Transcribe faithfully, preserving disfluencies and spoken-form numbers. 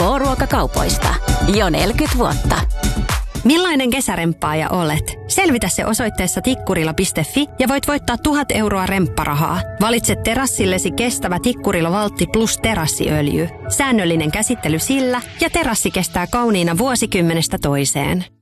K-ruokakaupoista. Jo neljäkymmentä vuotta. Millainen kesäremppaaja olet? Selvitä se osoitteessa tikkurila piste fi ja voit voittaa tuhat euroa rempparahaa. Valitse terassillesi kestävä Tikkurila Valtti plus terassiöljy. Säännöllinen käsittely sillä ja terassi kestää kauniina vuosikymmenestä toiseen.